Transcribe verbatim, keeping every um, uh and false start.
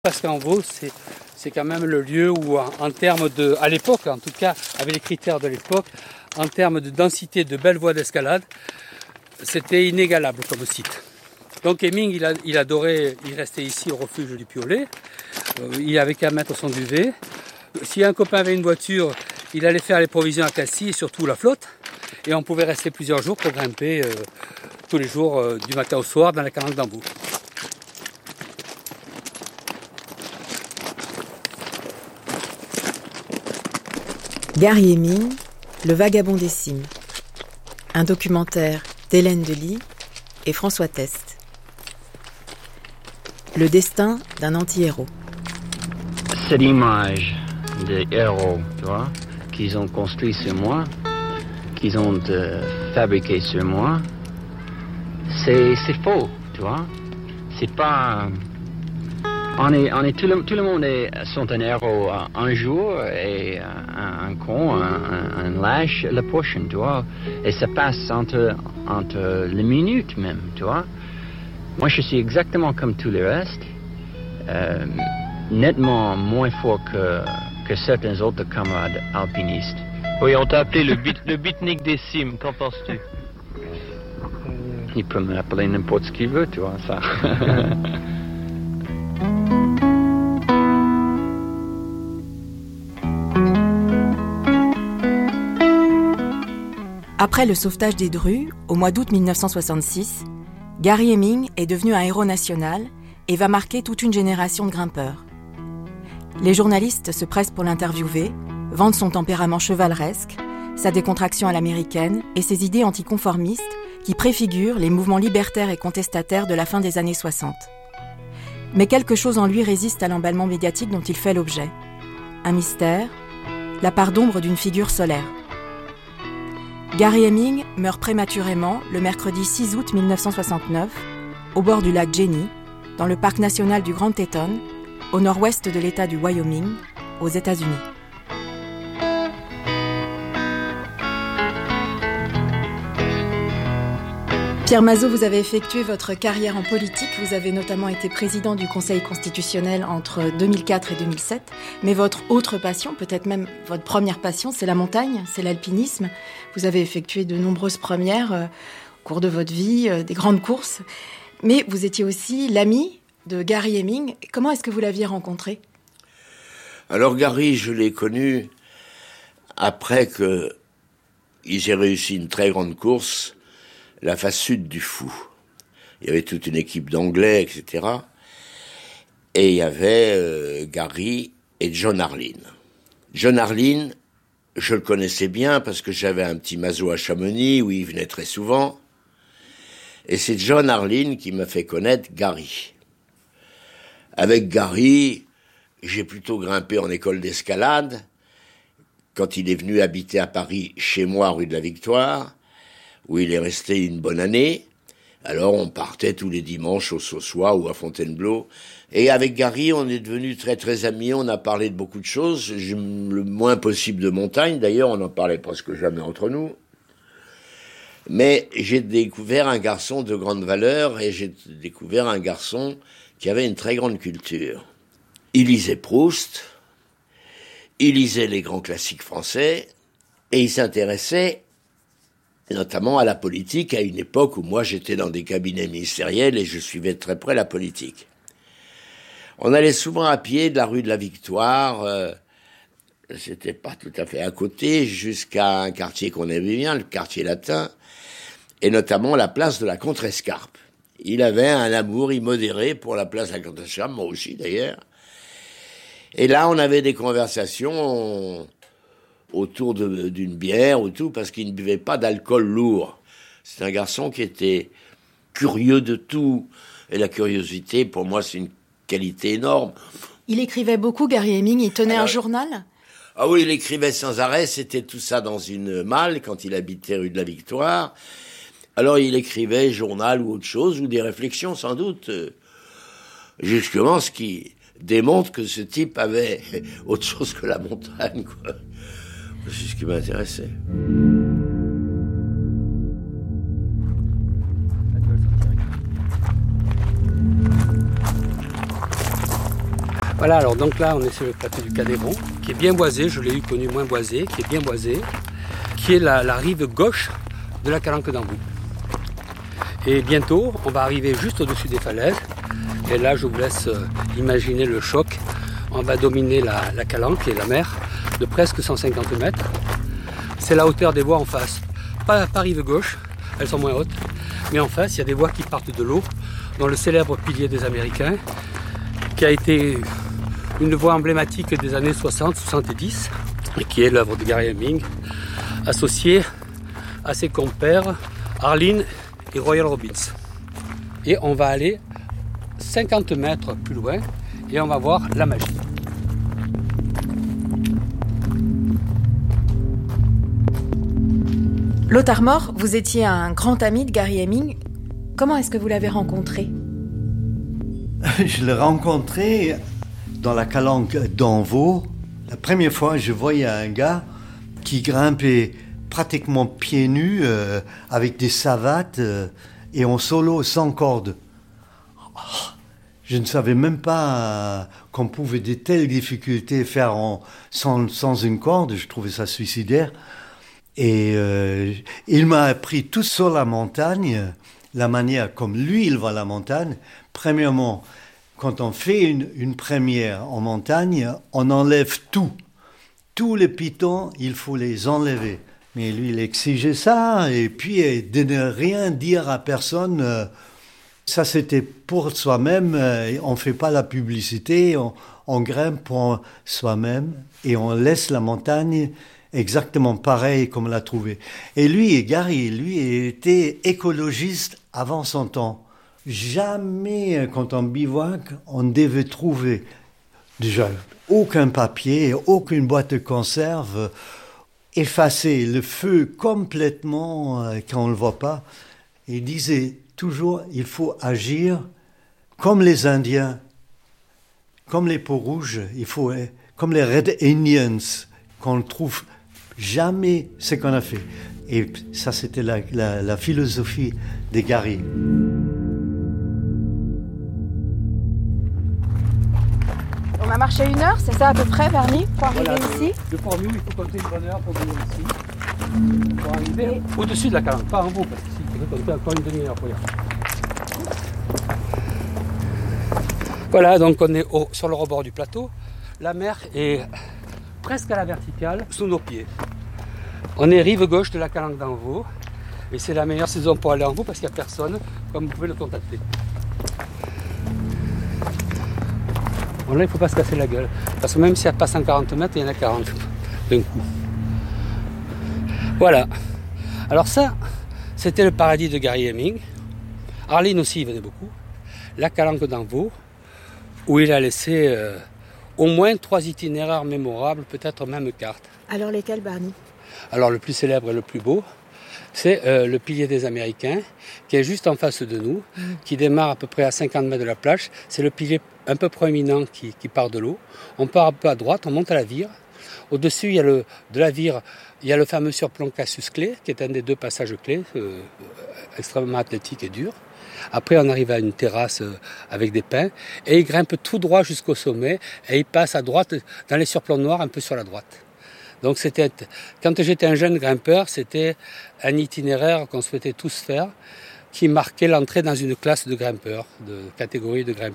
Parce qu'en gros, c'est, c'est quand même le lieu où, en, en termes de, à l'époque, en tout cas, avec les critères de l'époque, en termes de densité de belles voies d'escalade, c'était inégalable comme site. Donc Hemming, il, a, il adorait, il restait ici au refuge du Piolet. Euh, il avait qu'à mettre son duvet. Si un copain avait une voiture, il allait faire les provisions à Cassis et surtout la flotte. Et on pouvait rester plusieurs jours pour grimper euh, tous les jours, euh, du matin au soir, dans la calanque d'Ambout. Gary Hemming, Le Vagabond des cimes. Un documentaire d'Hélène Delis et François Test. Le destin d'un anti-héros. Cette image de héros, tu vois, qu'ils ont construit sur moi, qu'ils ont euh, fabriqué sur moi, c'est, c'est faux, tu vois. C'est pas... On est, on est, tout, le, tout le monde est, sont un héros un jour et un, un con, un, un, un lâche le prochain, tu vois. Et ça passe entre, entre les minutes même, tu vois. Moi, je suis exactement comme tous les restes, euh, nettement moins fort que, que certains autres camarades alpinistes. Oui, on t'a appelé le, beat, le beatnik des cimes, qu'en penses-tu? Il peut me appeler n'importe ce qu'il veut, tu vois, ça. Après le sauvetage des Drues, au mois d'août mille neuf cent soixante-six, Gary Hemming est devenu un héros national et va marquer toute une génération de grimpeurs. Les journalistes se pressent pour l'interviewer, vantent son tempérament chevaleresque, sa décontraction à l'américaine et ses idées anticonformistes qui préfigurent les mouvements libertaires et contestataires de la fin des années soixante. Mais quelque chose en lui résiste à l'emballement médiatique dont il fait l'objet. Un mystère, la part d'ombre d'une figure solaire. Gary Hemming meurt prématurément le mercredi six août mille neuf cent soixante-neuf, au bord du lac Jenny, dans le parc national du Grand Teton, au nord-ouest de l'État du Wyoming, aux États-Unis. Pierre Mazeaud, vous avez effectué votre carrière en politique. Vous avez notamment été président du Conseil constitutionnel entre deux mille quatre et deux mille sept. Mais votre autre passion, peut-être même votre première passion, c'est la montagne, c'est l'alpinisme. Vous avez effectué de nombreuses premières euh, au cours de votre vie, euh, des grandes courses. Mais vous étiez aussi l'ami de Gary Hemming. Comment est-ce que vous l'aviez rencontré? Alors Gary, je l'ai connu après qu'il ait réussi une très grande course, la face sud du Fou. Il y avait toute une équipe d'Anglais, et cetera. Et il y avait euh, Gary et John Harlin. John Harlin, je le connaissais bien parce que j'avais un petit maso à Chamonix où il venait très souvent. Et c'est John Harlin qui m'a fait connaître Gary. Avec Gary, j'ai plutôt grimpé en école d'escalade. Quand il est venu habiter à Paris, chez moi, rue de la Victoire, où il est resté une bonne année. Alors on partait tous les dimanches au Saussois ou à Fontainebleau. Et avec Gary, on est devenus très très amis, on a parlé de beaucoup de choses, le moins possible de montagne, d'ailleurs on n'en parlait presque jamais entre nous. Mais j'ai découvert un garçon de grande valeur et j'ai découvert un garçon qui avait une très grande culture. Il lisait Proust, il lisait les grands classiques français et il s'intéressait notamment à la politique, à une époque où moi j'étais dans des cabinets ministériels et je suivais de très près la politique. On allait souvent à pied de la rue de la Victoire, euh, c'était pas tout à fait à côté, jusqu'à un quartier qu'on aimait bien, le quartier latin, et notamment la place de la Contrescarpe. Il avait un amour immodéré pour la place de la Contrescarpe, moi aussi d'ailleurs. Et là on avait des conversations... On, autour de, d'une bière ou tout, parce qu'il ne buvait pas d'alcool lourd. C'est un garçon qui était curieux de tout. Et la curiosité, pour moi, c'est une qualité énorme. Il écrivait beaucoup, Gary Hemming, il tenait Alors, un journal? Ah oui, il écrivait sans arrêt, c'était tout ça dans une malle, quand il habitait rue de la Victoire. Alors il écrivait journal ou autre chose, ou des réflexions sans doute. Justement, ce qui démontre que ce type avait autre chose que la montagne, quoi. C'est ce qui m'intéressait. Voilà, alors donc là on est sur le plateau du Cadéron, qui est bien boisé, je l'ai eu connu moins boisé, qui est bien boisé, qui est la, la rive gauche de la Calanque d'Anvou. Et bientôt, on va arriver juste au-dessus des falaises, et là je vous laisse euh, imaginer le choc. On va dominer la, la Calanque et la mer de presque cent cinquante mètres. C'est la hauteur des voies en face, pas, pas rive gauche, elles sont moins hautes, mais en face il y a des voies qui partent de l'eau, dont le célèbre pilier des Américains, qui a été une voie emblématique des années soixante soixante-dix, et qui est l'œuvre de Gary Heming, associée à ses compères Arline et Royal Robbins. Et on va aller cinquante mètres plus loin et on va voir la magie. Lothar Mort, vous étiez un grand ami de Gary Heming. Comment est-ce que vous l'avez rencontré? Je l'ai rencontré dans la Calanque d'Anvaux. La première fois, je voyais un gars qui grimpait pratiquement pieds nus, euh, avec des savates euh, et en solo sans corde. Oh, je ne savais même pas euh, qu'on pouvait de telles difficultés faire en, sans, sans une corde. Je trouvais ça suicidaire. Et euh, il m'a appris tout sur la montagne, la manière comme lui il voit la montagne. Premièrement, quand on fait une, une première en montagne, on enlève tout. Tous les pitons, il faut les enlever. Mais lui, il exigeait ça, et puis de ne rien dire à personne. Euh, ça, c'était pour soi-même. Euh, on ne fait pas la publicité, on, on grimpe pour soi-même, et on laisse la montagne exactement pareil comme on l'a trouvé. Et lui, Gary, lui, était écologiste avant son temps. Jamais, quand on bivouac, on devait trouver déjà aucun papier, aucune boîte de conserve, effacer le feu complètement euh, quand on ne le voit pas. Il disait toujours, il faut agir comme les Indiens, comme les Peaux-Rouges, il faut, comme les Red Indians, qu'on ne trouve jamais ce qu'on a fait. Et ça, c'était la, la, la philosophie de Gary. On a marché une heure, c'est ça à peu près, Bernie, pour arriver Voilà, ici? De Port-Miou, il faut compter une bonne heure pour venir ici. Pour arriver Et... au-dessus de la Calanque, pas en haut, parce qu'ici, il faut compter encore une demi-heure pour y arriver. Voilà, donc on est au, sur le rebord du plateau. La mer est presque à la verticale, sous nos pieds. On est rive gauche de la Calanque d'Anvaux, et c'est la meilleure saison pour aller en Anvaux parce qu'il n'y a personne, comme vous pouvez le contacter. Bon, là, il ne faut pas se casser la gueule, parce que même si elle passe en quarante mètres, il y en a quarante d'un coup. Voilà. Alors ça, c'était le paradis de Gary Heming. Arline aussi, il venait beaucoup. La Calanque d'Anvaux, où il a laissé euh, au moins trois itinéraires mémorables, peut-être même quatre. Alors lesquels, Barney? Alors le plus célèbre et le plus beau, c'est euh, le pilier des Américains, qui est juste en face de nous, mmh. qui démarre à peu près à cinquante mètres de la plage. C'est le pilier un peu proéminent qui, qui part de l'eau. On part un peu à droite, on monte à la Vire. Au-dessus, il y a le, de la Vire, il y a le fameux surplomb Cassius-Clay, qui est un des deux passages clés, euh, extrêmement athlétique et dur. Après, on arrive à une terrasse avec des pins, et il grimpe tout droit jusqu'au sommet, et il passe à droite, dans les surplombs noirs, un peu sur la droite. Donc c'était, quand j'étais un jeune grimpeur, c'était un itinéraire qu'on souhaitait tous faire, qui marquait l'entrée dans une classe de grimpeurs, de catégorie de grimpeurs.